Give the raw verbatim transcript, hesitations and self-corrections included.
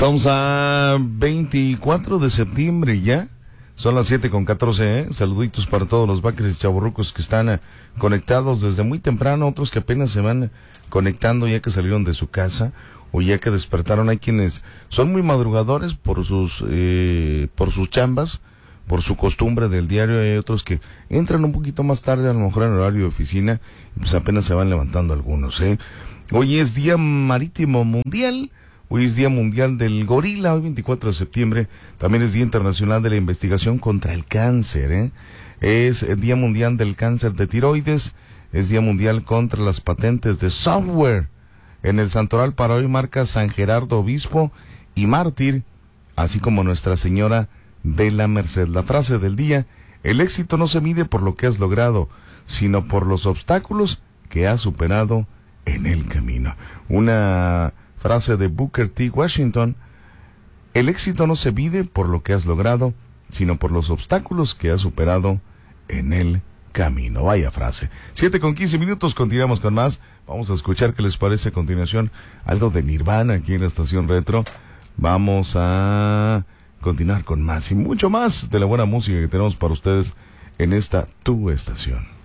Estamos a veinticuatro de septiembre ya. Son las siete con catorce, ¿eh? Saluditos para todos los vaqueros y chavorrucos que están eh, conectados desde muy temprano, otros que apenas se van conectando ya que salieron de su casa o ya que despertaron. Hay quienes son muy madrugadores por sus eh, por sus chambas, por su costumbre del diario. Hay otros que entran un poquito más tarde, a lo mejor en horario de oficina, y pues apenas se van levantando algunos, ¿eh? Hoy es Día Marítimo Mundial. Hoy es Día Mundial del Gorila, hoy veinticuatro de septiembre. También es Día Internacional de la Investigación contra el Cáncer, ¿eh? Es el Día Mundial del Cáncer de Tiroides. Es Día Mundial contra las patentes de software. En el santoral para hoy marca San Gerardo Obispo y Mártir, así como Nuestra Señora de la Merced. La frase del día: el éxito no se mide por lo que has logrado, sino por los obstáculos que has superado en el camino. Una frase de Booker T. Washington: el éxito no se mide por lo que has logrado, sino por los obstáculos que has superado en el camino. Vaya frase. Siete con quince minutos, continuamos con más. Vamos a escuchar qué les parece a continuación algo de Nirvana aquí en la estación Retro. Vamos a continuar con más y mucho más de la buena música que tenemos para ustedes en esta tu estación.